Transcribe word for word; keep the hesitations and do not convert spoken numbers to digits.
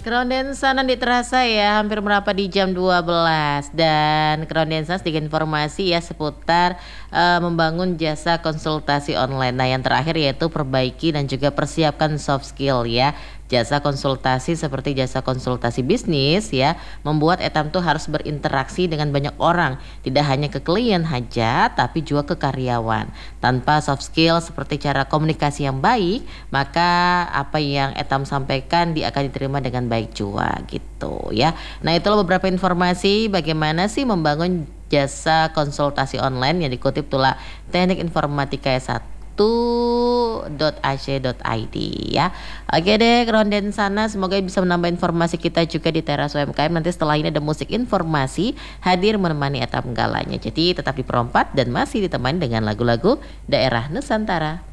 Kerondensan nanti terasa ya hampir berapa di jam dua belas dan Kerondensan sedikit informasi ya seputar uh, membangun jasa konsultasi online. Nah yang terakhir yaitu perbaiki dan juga persiapkan soft skill ya. Jasa konsultasi seperti jasa konsultasi bisnis ya membuat Etam tuh harus berinteraksi dengan banyak orang, tidak hanya ke klien aja tapi juga ke karyawan. Tanpa soft skill seperti cara komunikasi yang baik, maka apa yang Etam sampaikan dia akan diterima dengan baik juga gitu ya. Nah itulah beberapa informasi bagaimana sih membangun jasa konsultasi online yang dikutip tulah Teknik Informatika S satu dot a c dot i d ya. Oke deh Kerondensana, semoga bisa menambah informasi kita juga di Teras U M K M. Nanti setelah ini ada musik informasi hadir menemani Etam galanya. Jadi tetap di Perompat dan masih ditemani dengan lagu-lagu daerah Nusantara.